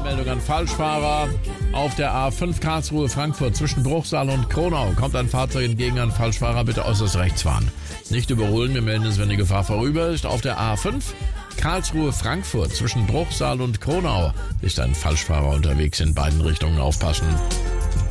Meldung an Falschfahrer. Auf der A5 Karlsruhe-Frankfurt zwischen Bruchsal und Kronau kommt ein Fahrzeug entgegen an Falschfahrer. Bitte äußerst rechts fahren. Nicht überholen, wir melden es, wenn die Gefahr vorüber ist. Auf der A5 Karlsruhe-Frankfurt zwischen Bruchsal und Kronau ist ein Falschfahrer unterwegs. In beiden Richtungen aufpassen.